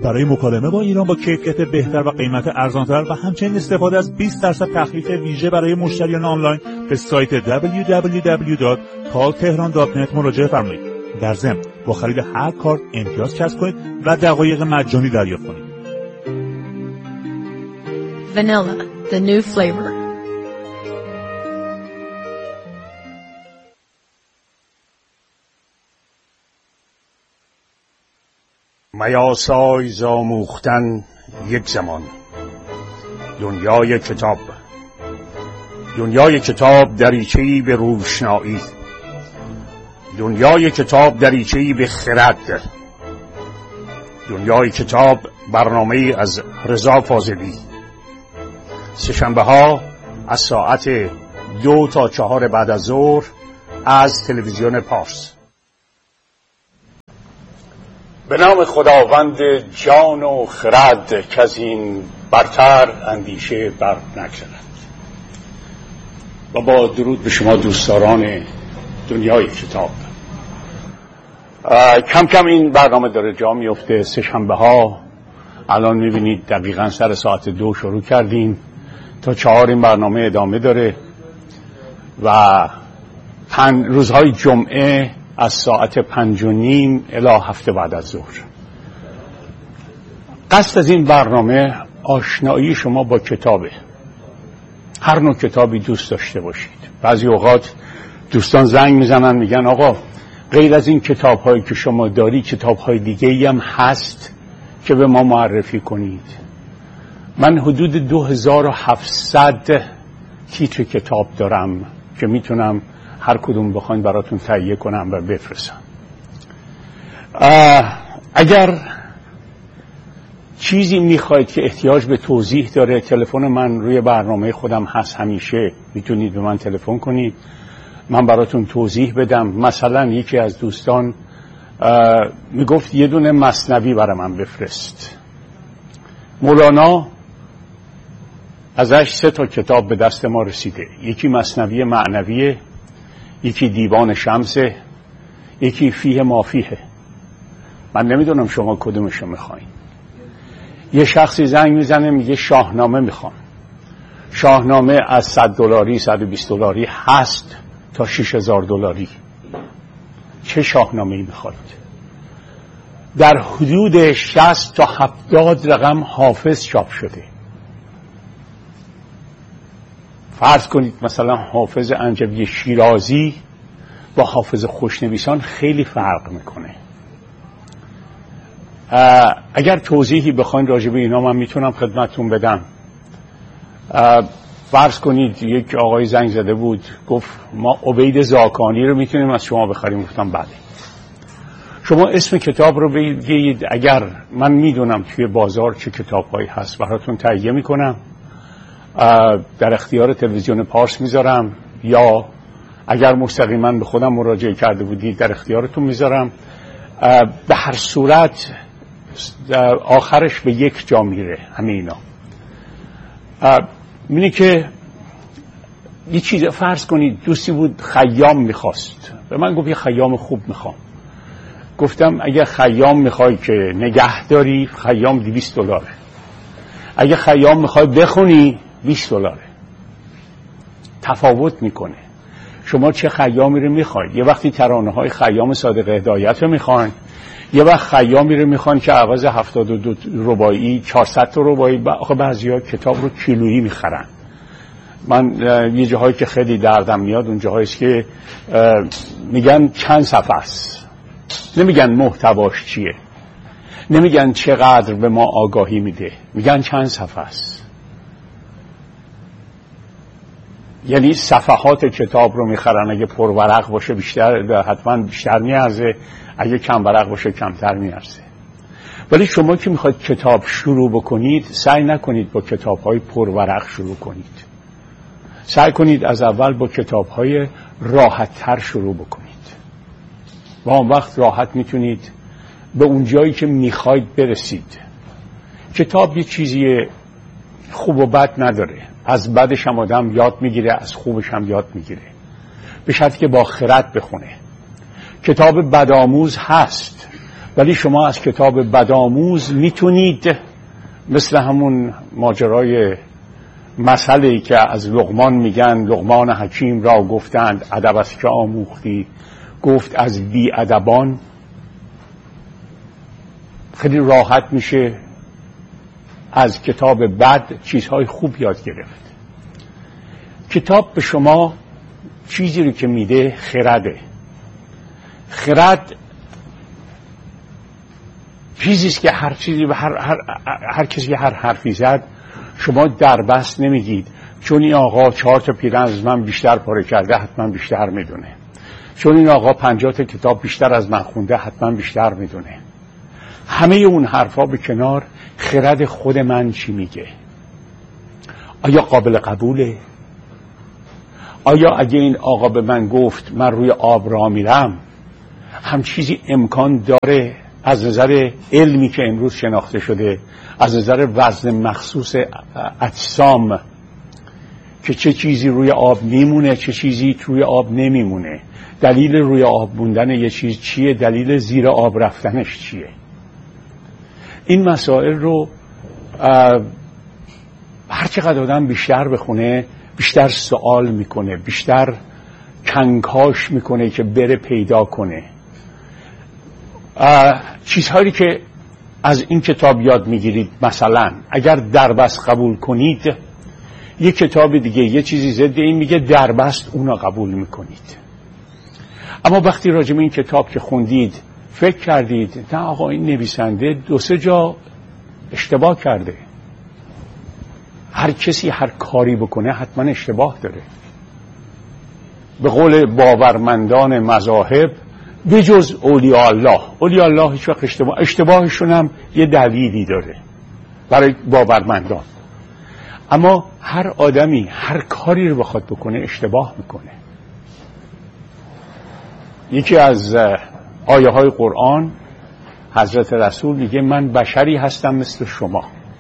برای مکالمه با ایران با کیفیت بهتر و قیمت ارزانتر و همچنین استفاده از 20% تخفیف ویژه برای مشتریان آنلاین به سایت www.calltehran.net مراجعه فرمایید. در ضمن با خرید هر کارت امتیاز کسب کنید و دقایق مجانی دریافت کنید. Vanilla, the new flavor. میاسای زاموختن یک زمان. دنیای کتاب دریچه‌ای به روشنایی، دنیای کتاب دریچه‌ای به خرد، دنیای کتاب برنامه‌ای از رضا فاضلی. سه‌شنبه‌ها از ساعت 2 تا 4 بعد از ظهر از تلویزیون پارس. به نام خداوند جان و خرد که از این برتر اندیشه بر نگذرد. و با درود به شما دوستداران دنیای کتاب. کم کم این برنامه داره جا میفته. سه‌شنبه‌ها الان میبینید دقیقاً سر ساعت 2 شروع کردیم تا 4 این برنامه ادامه داره و روزهای جمعه از ساعت 5:30 الی 7 بعد از ظهر. قصد از این برنامه آشنایی شما با کتابه. هر نوع کتابی دوست داشته باشید. بعضی اوقات دوستان زنگ میزنن میگن آقا غیر از این کتاب‌هایی که شما داری کتاب‌های دیگه‌ای هم هست که به ما معرفی کنید. من حدود 2700 تیتر کتاب دارم که میتونم هر کدوم بخواین براتون تهیه کنم و بفرستم. اگر چیزی میخواید که احتیاج به توضیح داره، تلفن من روی برنامه خودم هست، همیشه میتونید به من تلفن کنید، من براتون توضیح بدم. مثلا یکی از دوستان میگفت یه دونه مثنوی برای من بفرست. مولانا ازش 3 تا کتاب به دست ما رسیده. یکی مثنوی معنویه، یکی دیوان شمسه، یکی فیه مافیه. من نمیدونم شما کدومشو میخواین. یه شخصی زنگ میزنه میگه شاهنامه میخوام. شاهنامه از $100 $120 هست تا $6000. چه شاهنامه‌ای میخواید؟ در حدود 60 تا 70 رقم حافظ چاپ شده. فرض کنید مثلا حافظ انجوی شیرازی با حافظ خوشنویسان خیلی فرق میکنه. اگر توضیحی بخواین راجع به اینا من میتونم خدمتتون بدم. فرض کنید یک آقای زنگ زده بود گفت ما عبید زاکانی رو میتونیم از شما بخریم. گفتم بله. شما اسم کتاب رو بگید. اگر من میدونم توی بازار چه کتاب‌هایی هست براتون تهیه میکنم، در اختیار تلویزیون پارس میذارم، یا اگر مستقیما به خودم مراجعه کرده بودید در اختیارتون میذارم. به هر صورت آخرش به یک جا میره همه اینا. می‌بینی که یه چیز فرض کنید دوستی بود خیام میخواست، به من گفت یه خیام خوب میخوام. گفتم اگه خیام میخوای که نگه داری خیام $200، اگه خیام میخوای بخونی $20. تفاوت میکنه. شما چه خیامی رو میخواید؟ یه وقتی ترانه های خیام صادق هدایت رو میخواین، یه وقت خیامی رو میخواین که عوض 72 رباعی 400 تا رباعی. آخه بعضیا کتاب رو کیلویی میخرن. من یه جاهایی که خیلی دردم میاد اون جاهایی است که میگن چند صفحه است، نمیگن محتواش چیه، نمیگن چقدر به ما آگاهی میده، میگن چند صفحه است. یعنی صفحات کتاب رو میخرن. اگه پرورق باشه بیشتر حتما بیشتر میارزه، اگه کم ورق باشه کمتر میارزه. ولی شما که میخواید کتاب شروع بکنید سعی نکنید با کتاب‌های پرورق شروع کنید. سعی کنید از اول با کتاب‌های راحت‌تر شروع بکنید و اون وقت راحت میتونید به اون جایی که میخواید برسید. کتاب یه چیزی خوب و بد نداره. از بدش هم آدم یاد میگیره، از خوبش هم یاد میگیره، به شرطی که با خرد بخونه. کتاب بدآموز هست ولی شما از کتاب بدآموز میتونید مثل همون ماجرای مسئله‌ای که از لقمان میگن، لقمان حکیم را گفتند ادب است که آموختی، گفت از بی ادبان. خیلی راحت میشه از کتاب بد چیزهای خوب یاد گرفت. کتاب به شما چیزی رو که میده خرده. خرد چیزیست که هر چیزی و هر کسی هر حرفی زد شما دربست نمیگید چون این آقا 4 تا پیرهن از من بیشتر پاره کرده حتما بیشتر میدونه، چون این آقا 50 تا کتاب بیشتر از من خونده حتما بیشتر میدونه. همه اون حرفا به کنار، خرد خود من چی میگه؟ آیا قابل قبوله؟ آیا اگه این آقا به من گفت من روی آب راه میرم، هم چیزی امکان داره از نظر علمی که امروز شناخته شده، از نظر وزن مخصوص اجسام، که چه چیزی روی آب میمونه چه چیزی روی آب نمیمونه، دلیل روی آب موندن یه چیز چیه، دلیل زیر آب رفتنش چیه؟ این مسائل رو هر چقدر آدم بیشتر بخونه بیشتر سوال میکنه، بیشتر کنکاش میکنه که بره پیدا کنه. چیزهایی که از این کتاب یاد میگیرید، مثلا اگر دربست قبول کنید، یه کتاب دیگه یه چیزی ضد این میگه دربست اونو قبول میکنید. اما وقتی راجع به این کتاب که خوندید فکر کردید نه آقا این نویسنده 2-3 جا اشتباه کرده. هر کسی هر کاری بکنه حتما اشتباه داره. به قول باورمندان مذاهب بجز اولیاء الله هیچ وقت اشتباهشون هم یه دلیلی داره برای باورمندان. اما هر آدمی هر کاری رو بخواد بکنه اشتباه میکنه. یکی از آیه های قرآن حضرت رسول میگه من بشری هستم مثل شما.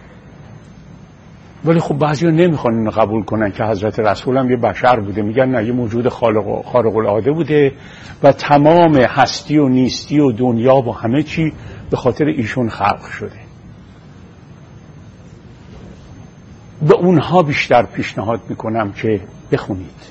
ولی خب بعضی ها نمیخوان اینو قبول کنن که حضرت رسول هم یه بشر بوده، میگن نه، یه موجود خارق العاده بوده و تمام هستی و نیستی و دنیا و همه چی به خاطر ایشون خلق شده. به اونها بیشتر پیشنهاد میکنم که بخونید.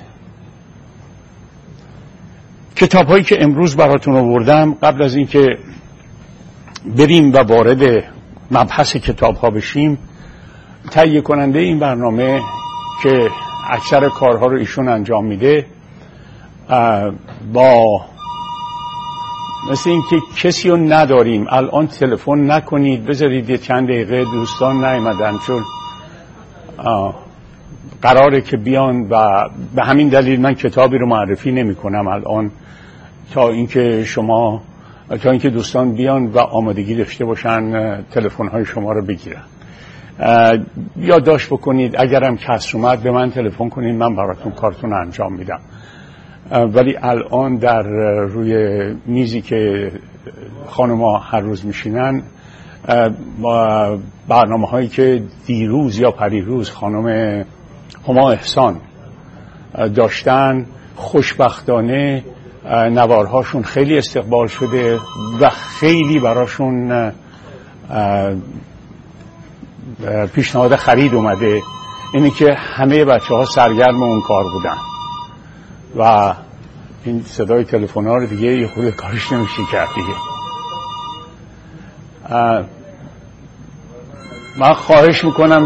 کتاب هایی که امروز براتون آوردم، قبل از اینکه بریم و وارد مبحث کتاب ها بشیم، تهیه کننده این برنامه که اکثر کارها رو ایشون انجام میده، با مثل این که کسی رو نداریم الان تلفن نکنید، بذارید یه چند دقیقه دوستان نیامدن چون قراره که بیان و به همین دلیل من کتابی رو معرفی نمی کنم الان تا اینکه دوستان بیان و آمادگی داشته باشن تلفن های شما رو بگیرن. یادداشت بکنید، اگرم کس اومد به من تلفن کنید، من براتون کارتون انجام میدم. ولی الان در روی میزی که خانم‌ها هر روز میشینن، برنامه هایی که دیروز یا پریروز خانم هما احسان داشتن، خوشبختانه نوارهاشون خیلی استقبال شده و خیلی براشون پیشنهاد خرید اومده. اینی که همه بچه ها سرگرم اون کار بودن و این صدای تلفن ها رو دیگه یه خود کارش نمیشه کرد دیگه. من خواهش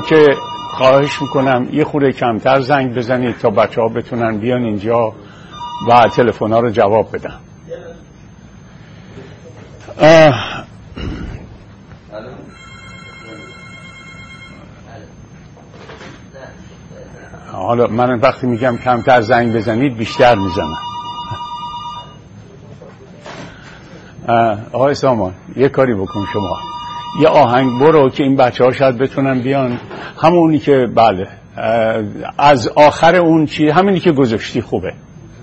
میکنم یه خورده کمتر زنگ بزنید تا بچه ها بتونن بیان اینجا و تلفن ها رو جواب بدن. حالا من وقتی میگم کمتر زنگ بزنید بیشتر میزنم. آقای سامان یه کاری بکن، شما یه آهنگ برو که این بچه ها شاید بتونن بیان، همونی که بله از آخر اون چی، همینی که گذاشتی خوبه.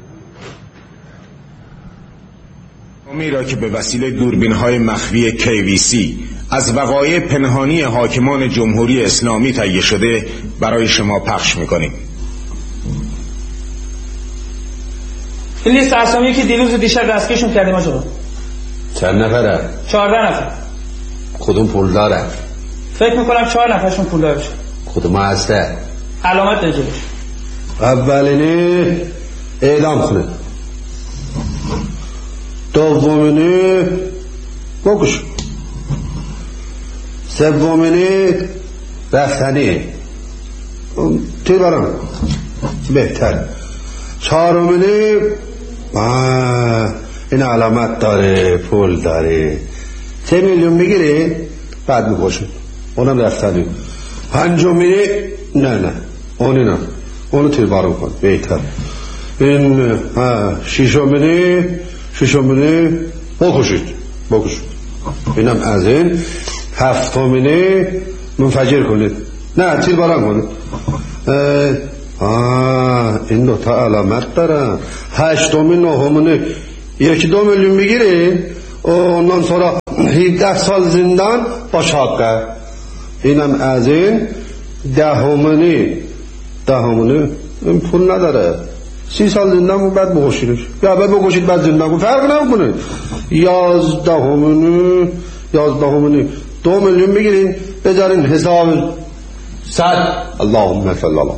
امی را که به وسیله دوربین‌های مخفی KVC از وقایع پنهانی حاکمان جمهوری اسلامی تهیه شده برای شما پخش می‌کنیم. این لیست اسامی که دیروز و دیشب دستگیرشون کردیم آقا. چند نفره؟ 14 نفر. کدوم پول داره؟ فکر میکنم 4 نفرشون پول داره. کدوم هسته؟ علامت داره. اولینی اعدام کنه، دومینی بکش، سومینی رفتنی تیر برام بهتر، چهارمینی این علامت داره، پول داره، 3 میلیون بگیری بعد میکشن، اونم رفتنی. پنجمینی نه اونی نه، اونو تیر برام کن بهتر. این ششمینی بکشید. اینم از این. هفتمینی منفجر کنید، نه تیر باران کنید. این 2 تا علامت دارن. هشتمین نهمینی 1-2 میلیون بگیری، اونان سورا 17 سال زندان با شاقه. اینم از این. دهمینی این پول نداره، 30 سال زندان بعد بکشیدش، یا بعد بکشید بعد زندان کن، فرق نمیکنه. 11مینی 2 میلیون بگیرین بذارین حساب 100. اللهم صل علی.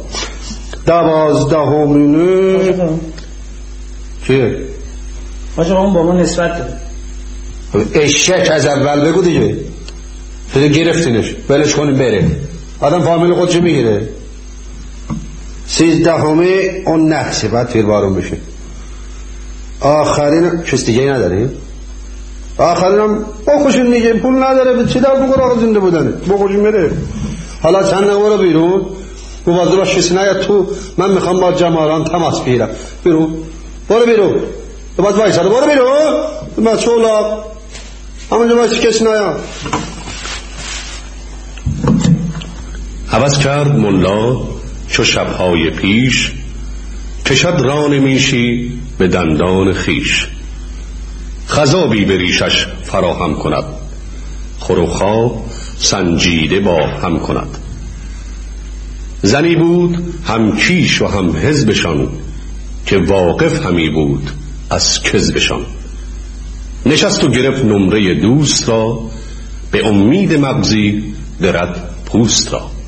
12مینی چیه؟ باشه اون با من نسبت داره. اشک از اول بگو دیگه، تو گرفتینش ولش کنیم بره، آدم فامیل خودشو میگیره. 13می اون نقشه بعد تیر بارون بشه. آخرین کس دیگه نداری؟ آخرین هم بکشین میگه، پول نداره چی در بگور آقا زنده بودنه، بکشین میره. حالا چند نگو رو بیرون مواظب باش کسی نیاد تو، من میخوام با جماران تماس بگیرم. برو بیرون تو باید وایساده، برو بیرون مسئولا همونجا وایسی کسی نیاد. هوس کرد ملا چو شبهای پیش، کشد ران میشی به دندان خیش. خضابی به ریشش فراهم کند، خور و خواب سنجیده با هم کند. زنی بود هم کیش و هم حزبشان، که واقف همی بود از کذبشان. نشست و گرفت نمره دوست را، به امید مغزی درد پوست را.